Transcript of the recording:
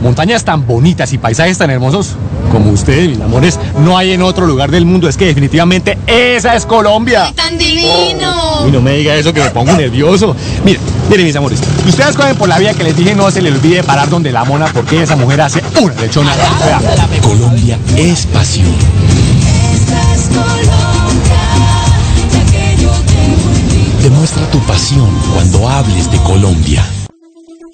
montañas tan bonitas y paisajes tan hermosos como ustedes, mis amores, no hay en otro lugar del mundo. Es que definitivamente esa es Colombia. ¡Ay, tan divino! Y no me diga eso que me pongo nervioso. Miren, mis amores, ustedes cogen por la vía que les dije, no se les olvide parar donde la mona, porque esa mujer hace una lechona. Colombia es pasión. Esta es Colombia, la que yo tengo en mí. Demuestra tu pasión cuando hables de Colombia.